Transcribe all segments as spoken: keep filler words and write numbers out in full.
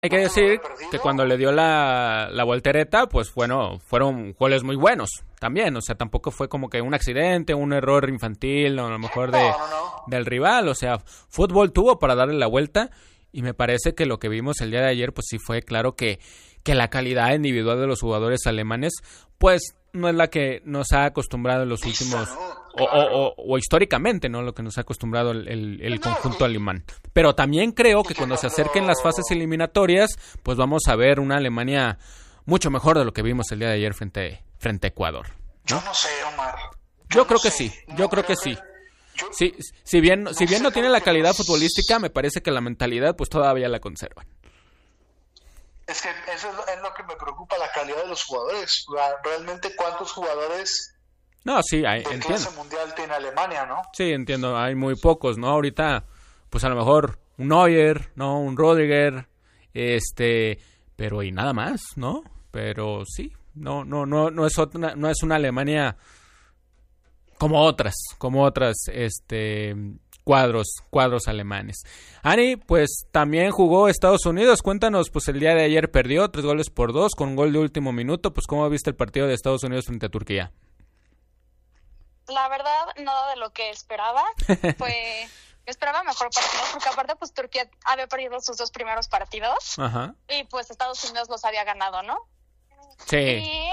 Hay que decir que cuando le dio la, la voltereta, pues bueno, fueron goles muy buenos también. O sea, tampoco fue como que un accidente, un error infantil, o a lo mejor de, no, no, no. del rival. O sea, fútbol tuvo para darle la vuelta. Y me parece que lo que vimos el día de ayer, pues sí fue claro que, que la calidad individual de los jugadores alemanes, pues no es la que nos ha acostumbrado en los últimos... O, o, o, o históricamente, ¿no? Lo que nos ha acostumbrado el, el, el conjunto alemán. Pero también creo que cuando se acerquen las fases eliminatorias, pues vamos a ver una Alemania mucho mejor de lo que vimos el día de ayer frente, frente a Ecuador, ¿no? Yo no sé, Omar. Yo, yo creo no que sé. sí, yo no creo que sí. Yo, sí, si bien, no si bien no tiene la calidad futbolística, me parece que la mentalidad pues todavía la conservan. Es que eso es lo, es lo que me preocupa, la calidad de los jugadores. Realmente, ¿cuántos jugadores no, sí, hay, de entiendo. clase mundial tiene Alemania, no? Sí, entiendo, hay muy pocos, ¿no? Ahorita, pues a lo mejor un Neuer, ¿no? Un Rüdiger, este, pero y nada más, ¿no? Pero sí, no, no, no, no es otra, no es una Alemania como otras, como otras, este, cuadros, cuadros alemanes. Ani, pues también jugó Estados Unidos. Cuéntanos, pues el día de ayer perdió tres goles por dos con un gol de último minuto. Pues cómo viste el partido de Estados Unidos frente a Turquía. La verdad, nada de lo que esperaba. Fue, esperaba mejor partido, porque aparte, pues Turquía había perdido sus dos primeros partidos. Ajá. Y pues Estados Unidos los había ganado, ¿no? Sí. Y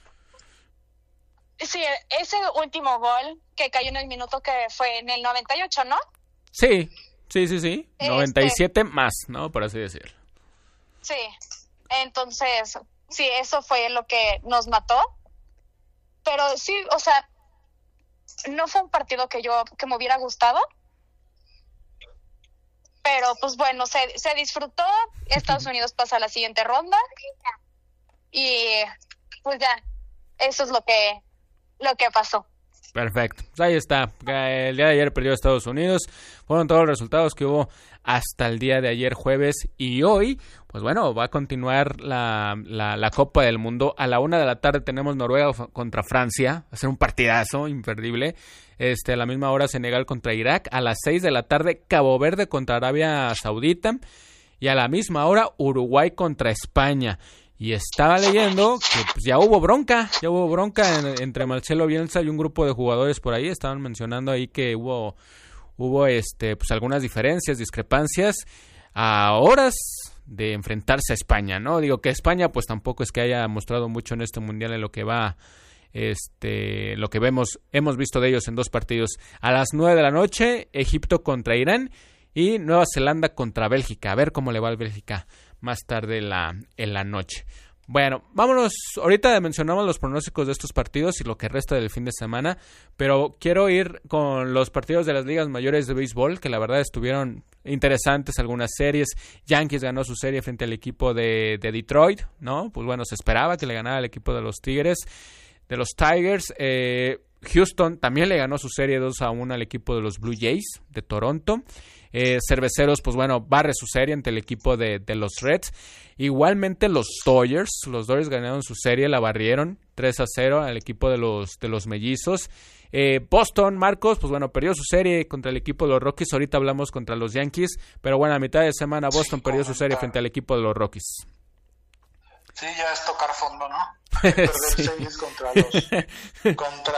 sí, ese último gol que cayó en el minuto que fue en el noventa y ocho, ¿no? Sí, sí, sí, sí. Este... noventa y siete más, ¿no? Por así decirlo. Sí. Entonces, sí, eso fue lo que nos mató. Pero sí, o sea, no fue un partido que yo, que me hubiera gustado. Pero, pues bueno, se, se disfrutó. Estados Unidos pasa a la siguiente ronda. Y, pues ya, eso es lo que, lo que pasó. Perfecto. Pues ahí está. El día de ayer perdió Estados Unidos. Fueron todos los resultados que hubo hasta el día de ayer jueves. Y hoy, pues bueno, va a continuar la, la, la Copa del Mundo. A la una de la tarde tenemos Noruega contra Francia. Va a ser un partidazo imperdible. Este, a la misma hora Senegal contra Irak. A las seis de la tarde Cabo Verde contra Arabia Saudita. Y a la misma hora Uruguay contra España. Y estaba leyendo que pues, ya hubo bronca, ya hubo bronca en, entre Marcelo Bielsa y un grupo de jugadores por ahí. Estaban mencionando ahí que hubo, hubo este, pues algunas diferencias, discrepancias a horas de enfrentarse a España, ¿no? Digo que España pues tampoco es que haya mostrado mucho en este mundial en lo que va, este, lo que vemos, hemos visto de ellos en dos partidos. A las nueve de la noche, Egipto contra Irán y Nueva Zelanda contra Bélgica. A ver cómo le va a Bélgica más tarde en la, en la noche. Bueno, vámonos, ahorita mencionamos los pronósticos de estos partidos y lo que resta del fin de semana, pero quiero ir con los partidos de las ligas mayores de béisbol, que la verdad estuvieron interesantes algunas series. Yankees ganó su serie frente al equipo de, de Detroit, ¿no? Pues bueno, se esperaba que le ganara al equipo de los Tigres, de los Tigers. eh, Houston también le ganó su serie dos a uno al equipo de los Blue Jays de Toronto. Eh, Cerveceros, pues bueno, barre su serie ante el equipo de, de los Reds. Igualmente los Dodgers, los Dodgers ganaron su serie, la barrieron tres a cero al equipo de los, de los Mellizos. Eh, Boston, Marcos, pues bueno, perdió su serie contra el equipo de los Rockies. Ahorita hablamos contra los Yankees, pero bueno, a mitad de semana Boston sí, perdió su serie frente al equipo de los Rockies. Sí, ya es tocar fondo, ¿no? Perder sí. series contra los contra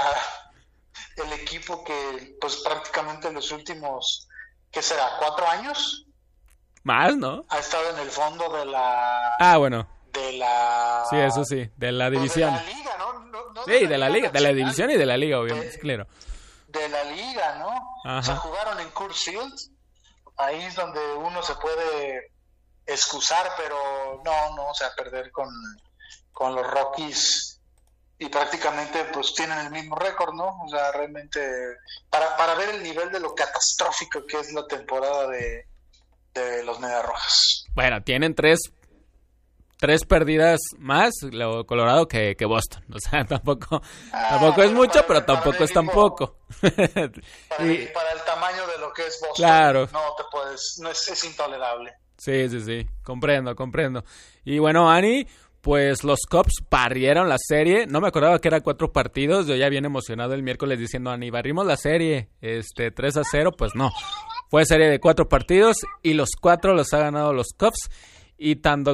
el equipo que pues prácticamente en los últimos, ¿qué será? ¿Cuatro años? Más, ¿no? Ha estado en el fondo de la... Ah, bueno. De la... Sí, eso sí, de la división. Pues de la liga, ¿no? no, no sí, de la, de la liga, de la división y de la liga, obviamente, de, claro. De la liga, ¿no? Ajá. O sea, jugaron en Coors Field. Ahí es donde uno se puede excusar, pero no, no, o sea, perder con, con los Rockies y prácticamente pues tienen el mismo récord, ¿no? O sea, realmente para, para ver el nivel de lo catastrófico que es la temporada de, de los Mediarrojas. Bueno, tienen tres tres perdidas más lo Colorado que, que Boston, o sea, tampoco ah, tampoco es mucho, para, pero tampoco es mismo, tampoco. Para, y, para el tamaño de lo que es Boston, claro. no te puedes, no es, es intolerable. Sí, sí, sí, comprendo, comprendo. Y bueno, Ani, pues los Cubs barrieron la serie. No me acordaba que eran cuatro partidos. Yo ya bien emocionado el miércoles diciendo, Ani, barrimos la serie, este, tres a cero. Pues no, fue serie de cuatro partidos y los cuatro los ha ganado los Cubs. y tanto